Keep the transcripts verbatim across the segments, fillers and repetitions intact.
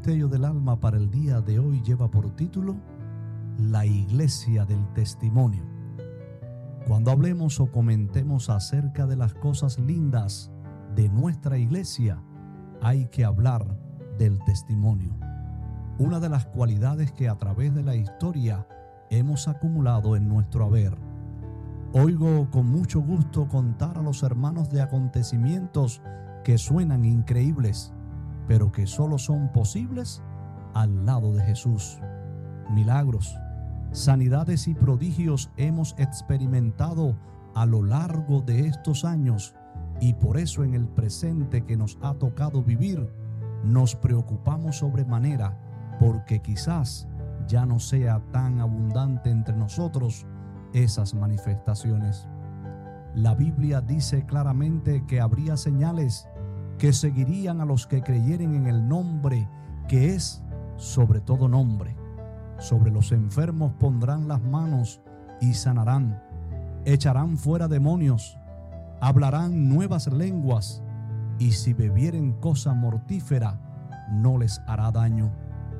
Destello del Alma para el día de hoy lleva por título La Iglesia del Testimonio. Cuando hablemos o comentemos acerca de las cosas lindas de nuestra iglesia, hay que hablar del testimonio. Una de las cualidades que a través de la historia hemos acumulado en nuestro haber. Oigo con mucho gusto contar a los hermanos de acontecimientos que suenan increíbles, pero que solo son posibles al lado de Jesús. Milagros, sanidades y prodigios hemos experimentado a lo largo de estos años, y por eso en el presente que nos ha tocado vivir, nos preocupamos sobremanera porque quizás ya no sea tan abundante entre nosotros esas manifestaciones. La Biblia dice claramente que habría señales que seguirían a los que creyeren en el nombre que es sobre todo nombre. Sobre los enfermos pondrán las manos y sanarán, echarán fuera demonios, hablarán nuevas lenguas, y si bebieren cosa mortífera, no les hará daño.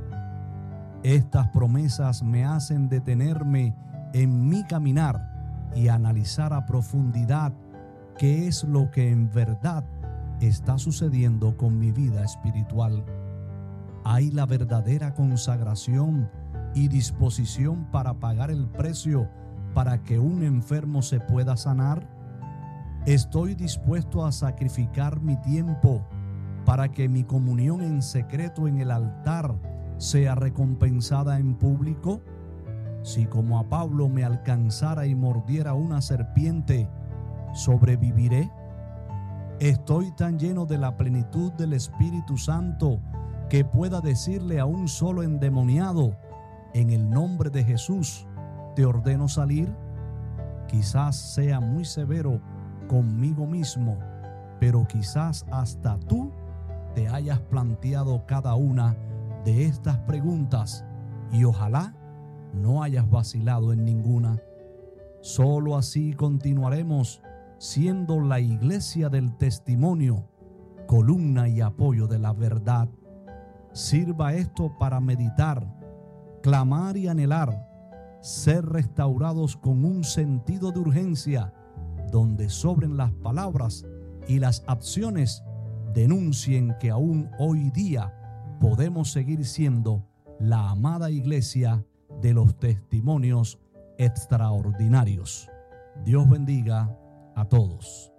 Estas promesas me hacen detenerme en mi caminar y analizar a profundidad qué es lo que en verdad está sucediendo con mi vida espiritual. ¿Hay la verdadera consagración y disposición para pagar el precio para que un enfermo se pueda sanar? ¿Estoy dispuesto a sacrificar mi tiempo para que mi comunión en secreto en el altar sea recompensada en público? Si como a Pablo me alcanzara y mordiera una serpiente, ¿sobreviviré? Estoy tan lleno de la plenitud del Espíritu Santo que pueda decirle a un solo endemoniado: en el nombre de Jesús te ordeno salir. Quizás sea muy severo conmigo mismo, pero quizás hasta tú te hayas planteado cada una de estas preguntas y ojalá no hayas vacilado en ninguna. Solo así continuaremos siendo la iglesia del testimonio, columna y apoyo de la verdad. Sirva esto para meditar, clamar y anhelar, ser restaurados con un sentido de urgencia, donde sobren las palabras y las acciones denuncien que aún hoy día podemos seguir siendo la amada iglesia de los testimonios extraordinarios. Dios bendiga a todos.